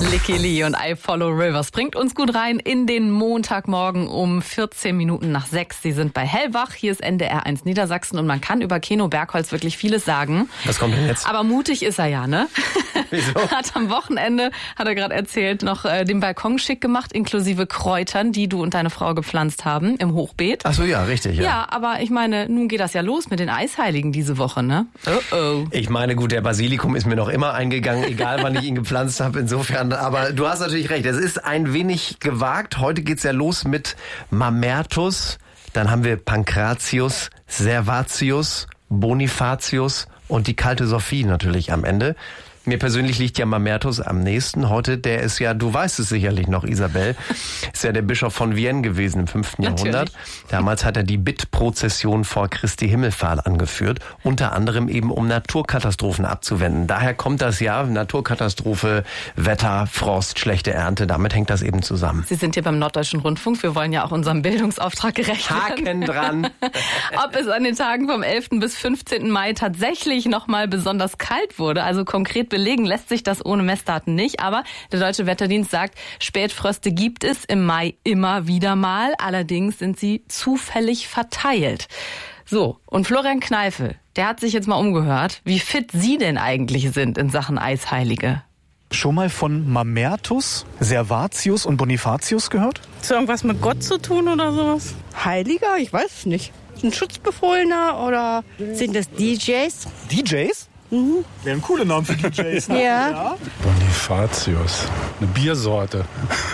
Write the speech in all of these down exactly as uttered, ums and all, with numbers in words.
Licky Lee und I Follow Rivers bringt uns gut rein in den Montagmorgen um vierzehn Minuten nach sechs. Sie sind bei Hellwach, hier ist N D R eins Niedersachsen und man kann über Keno Bergholz wirklich vieles sagen. Was kommt denn jetzt? Aber mutig ist er ja, ne? Wieso? Hat am Wochenende, hat er gerade erzählt, noch äh, den Balkon schick gemacht, inklusive Kräutern, die du und deine Frau gepflanzt haben im Hochbeet. Ach so, ja, richtig, ja. Ja, aber ich meine, nun geht das ja los mit den Eisheiligen diese Woche, ne? Oh oh. Ich meine, gut, der Basilikum ist mir noch immer eingegangen, egal wann ich ihn gepflanzt habe, insofern. Aber du hast natürlich recht, es ist ein wenig gewagt. Heute geht's ja los mit Mamertus, dann haben wir Pankratius, Servatius, Bonifatius und die kalte Sophie natürlich am Ende. Mir persönlich liegt ja Mamertus am nächsten. Heute, der ist ja, du weißt es sicherlich noch, Isabel, ist ja der Bischof von Vienne gewesen im fünften Jahrhundert. Damals hat er die Bittprozession vor Christi Himmelfahrt angeführt, unter anderem eben um Naturkatastrophen abzuwenden. Daher kommt das ja, Naturkatastrophe, Wetter, Frost, schlechte Ernte, damit hängt das eben zusammen. Sie sind hier beim Norddeutschen Rundfunk, wir wollen ja auch unserem Bildungsauftrag gerecht werden. Haken dran. Ob es an den Tagen vom elften bis fünfzehnten Mai tatsächlich nochmal besonders kalt wurde, also konkret belegen lässt sich das ohne Messdaten nicht, aber der Deutsche Wetterdienst sagt, Spätfröste gibt es im Mai immer wieder mal, allerdings sind sie zufällig verteilt. So, und Florian Kneifel, der hat sich jetzt mal umgehört, wie fit Sie denn eigentlich sind in Sachen Eisheilige. Schon mal von Mamertus, Servatius und Bonifatius gehört? Ist irgendwas mit Gott zu tun oder sowas? Heiliger? Ich weiß es nicht. Ein Schutzbefohlener oder sind das D Js? D Js? Mhm. Wäre ein cooler Name für D Js. Ne? Ja. ja. Bonifatius, eine Biersorte.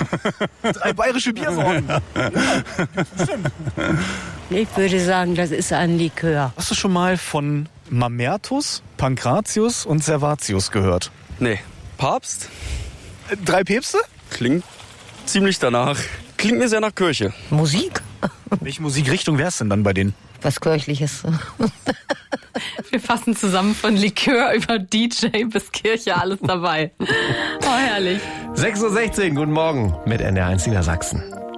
Drei bayerische Biersorten. Ja, stimmt. Ich würde sagen, das ist ein Likör. Hast du schon mal von Mamertus, Pankratius und Servatius gehört? Nee. Papst? Drei Päpste? Klingt ziemlich danach. Klingt mir sehr nach Kirche. Musik? Welche Musikrichtung wär's denn dann bei denen? Was Kirchliches. Wir fassen zusammen von Likör über D J bis Kirche, alles dabei. Oh, herrlich. sechs Uhr sechzehn, guten Morgen mit N D R eins Niedersachsen.